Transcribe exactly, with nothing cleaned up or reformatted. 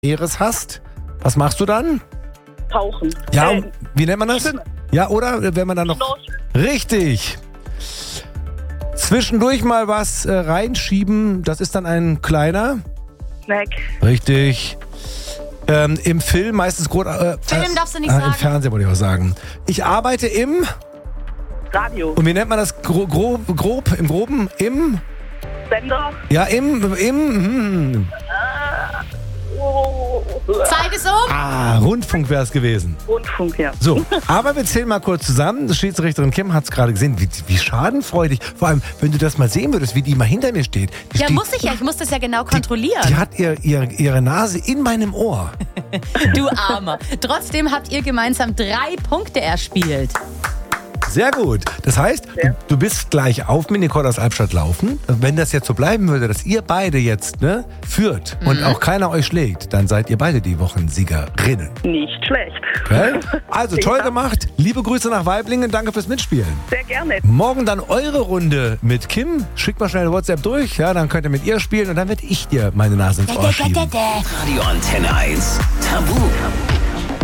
Meeres hast, was machst du dann? Tauchen. Ja, Äh, wie nennt man das? Schwimmen. Ja, oder wenn man dann noch... Schnorcheln. Richtig. Zwischendurch mal was äh, reinschieben, das ist dann ein kleiner... Snack. Richtig. Ähm, Im Film meistens... Gro- äh, Film darfst du nicht äh, sagen. Im Fernsehen wollte ich auch sagen. Ich arbeite im... Radio. Und wie nennt man das gro- grob, grob, im Groben? Im... Sender. Ja, im... im hm. Oh, Zeit ist um. Ah, Rundfunk wäre es gewesen. Rundfunk, ja. So, aber wir zählen mal kurz zusammen. Die Schiedsrichterin Kim hat es gerade gesehen. Wie, wie schadenfreudig. Vor allem, wenn du das mal sehen würdest, wie die mal hinter mir steht. Die Ja, steht, muss ich ja. Ich muss das ja genau kontrollieren. Die, die hat ihr, ihr, ihre Nase in meinem Ohr. Du Armer. Trotzdem habt ihr gemeinsam drei Punkte erspielt. Sehr gut. Das heißt, du, du bist gleich auf mit Nicole aus Albstadt laufen. Wenn das jetzt so bleiben würde, dass ihr beide jetzt ne, führt Mhm. und auch keiner euch schlägt, dann seid ihr beide die Wochensiegerinnen. Nicht schlecht. Okay? Also toll Ja. gemacht. Liebe Grüße nach Weiblingen. Danke fürs Mitspielen. Sehr gerne. Morgen dann eure Runde mit Kim. Schickt mal schnell eine WhatsApp durch. Ja, dann könnt ihr mit ihr spielen und dann werde ich dir meine Nase ins Ohr schieben. Radio Antenne eins. Tabu.